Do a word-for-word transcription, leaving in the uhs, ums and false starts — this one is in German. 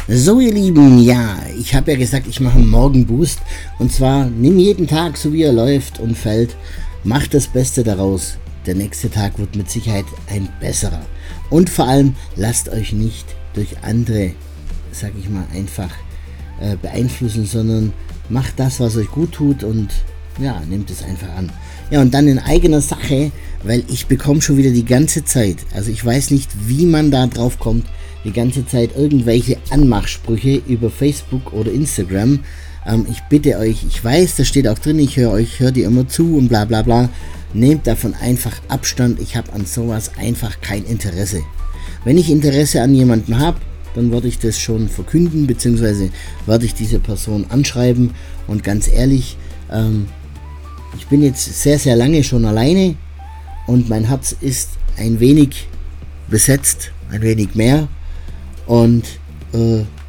So ihr Lieben, ja, ich habe ja gesagt, ich mache einen Morgenboost und zwar nimm jeden Tag so wie er läuft und fällt, mach das Beste daraus. Der nächste Tag wird mit Sicherheit ein besserer und vor allem lasst euch nicht durch andere, sag ich mal, einfach äh, beeinflussen, sondern macht das, was euch gut tut und ja, nehmt es einfach an. Ja, und dann in eigener Sache, weil ich bekomme schon wieder die ganze Zeit, also ich weiß nicht, wie man da drauf kommt, die ganze Zeit irgendwelche Anmachsprüche über Facebook oder Instagram. Ähm, ich bitte euch, ich weiß, da steht auch drin, ich höre euch, hört ihr immer zu und bla bla bla. Nehmt davon einfach Abstand, ich habe an sowas einfach kein Interesse. Wenn ich Interesse an jemandem habe, dann werde ich das schon verkünden, beziehungsweise werde ich diese Person anschreiben und ganz ehrlich, ähm, ich bin jetzt sehr, sehr lange schon alleine und mein Herz ist ein wenig besetzt, ein wenig mehr und äh,